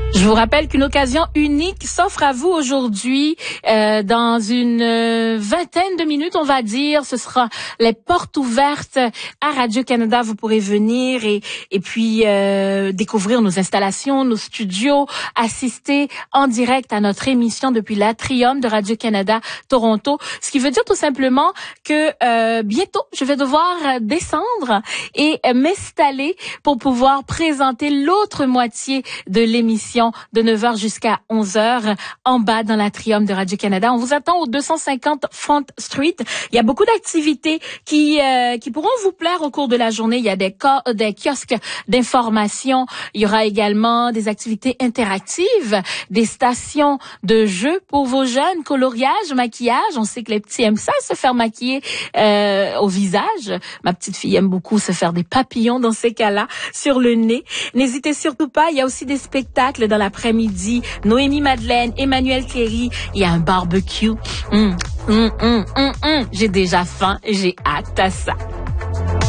Je vous rappelle qu'une occasion unique s'offre à vous aujourd'hui. Dans une vingtaine de minutes, on va dire, ce sera les portes ouvertes à Radio-Canada. Vous pourrez venir et puis découvrir nos installations, nos studios, assister en direct à notre émission depuis l'Atrium de Radio-Canada Toronto. Ce qui veut dire tout simplement que bientôt, je vais devoir descendre et m'installer pour pouvoir présenter l'autre moitié de l'émission de 9h jusqu'à 11h en bas dans l'Atrium de Radio-Canada. On vous attend au 250 Front Street. Il y a beaucoup d'activités qui pourront vous plaire au cours de la journée. Il y a des kiosques d'information. Il y aura également des activités interactives, des stations de jeux pour vos jeunes, coloriage, maquillage. On sait que les petits aiment ça, se faire maquiller au visage. Ma petite fille aime beaucoup se faire des papillons dans ces cas-là sur le nez. N'hésitez surtout pas, il y a aussi des spectacles dans l'après-midi. Noémie Madeleine, Emmanuel Thierry, il y a un barbecue. J'ai déjà faim, j'ai hâte à ça.